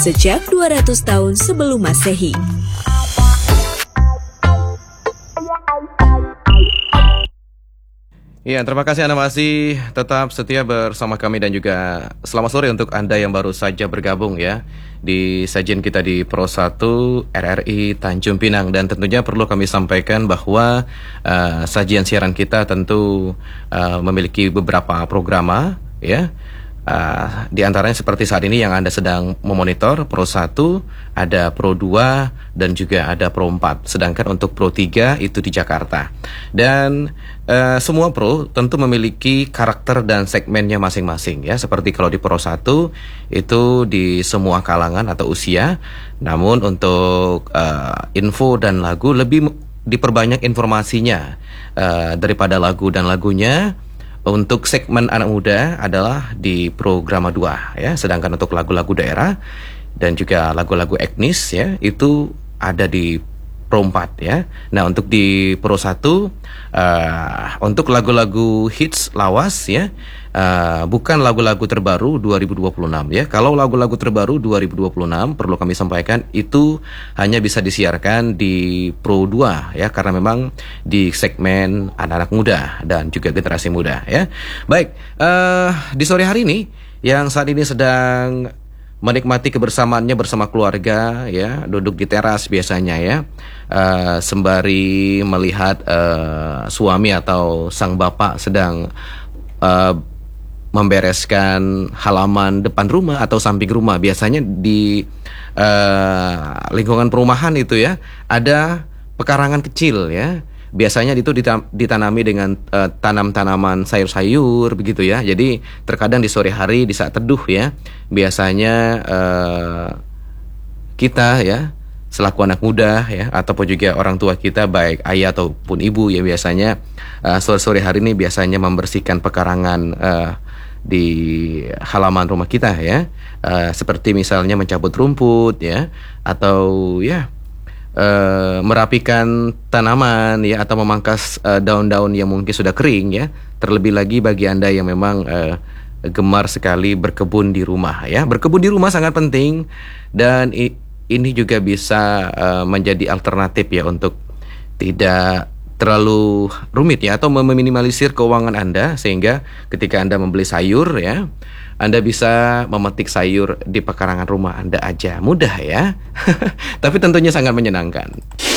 sejak 200 tahun sebelum Masehi. Ya, terima kasih Anda masih tetap setia bersama kami dan juga selamat sore untuk Anda yang baru saja bergabung ya di sajian kita di Pro 1 RRI Tanjung Pinang. Dan tentunya perlu kami sampaikan bahwa sajian siaran kita tentu memiliki beberapa programa ya. Di antaranya seperti saat ini yang Anda sedang memonitor Pro 1, ada Pro 2 dan juga ada Pro 4. Sedangkan untuk Pro 3 itu di Jakarta. Dan semua Pro tentu memiliki karakter dan segmennya masing-masing ya. Seperti kalau di Pro 1 itu di semua kalangan atau usia. Namun untuk info dan lagu lebih diperbanyak informasinya daripada lagu dan lagunya. Untuk segmen anak muda adalah di Programa 2 ya, sedangkan untuk lagu-lagu daerah dan juga lagu-lagu etnis ya itu ada di Pro 4 ya. Nah, untuk di Pro 1 untuk lagu-lagu hits lawas ya, bukan lagu-lagu terbaru 2026 ya. Kalau lagu-lagu terbaru 2026 perlu kami sampaikan itu hanya bisa disiarkan di Pro 2 ya, karena memang di segmen anak-anak muda dan juga generasi muda ya. Baik, di sore hari ini yang saat ini sedang menikmati kebersamaannya bersama keluarga ya, duduk di teras biasanya ya, sembari melihat suami atau sang bapak sedang membereskan halaman depan rumah atau samping rumah. Biasanya di lingkungan perumahan itu ya ada pekarangan kecil ya. Biasanya itu ditanami dengan tanam-tanaman sayur-sayur begitu ya. Jadi terkadang di sore hari di saat teduh ya, biasanya kita ya selaku anak muda ya ataupun juga orang tua kita baik ayah ataupun ibu ya biasanya sore-sore hari ini biasanya membersihkan pekarangan di halaman rumah kita ya. Seperti misalnya mencabut rumput ya, atau ya merapikan tanaman ya, atau memangkas daun-daun yang mungkin sudah kering ya. Terlebih lagi bagi Anda yang memang gemar sekali berkebun di rumah ya. Berkebun di rumah sangat penting, dan ini juga bisa menjadi alternatif ya untuk tidak terlalu rumit ya, atau meminimalisir keuangan Anda, sehingga ketika Anda membeli sayur ya, Anda bisa memetik sayur di pekarangan rumah Anda aja. Mudah ya. Tapi tentunya sangat menyenangkan.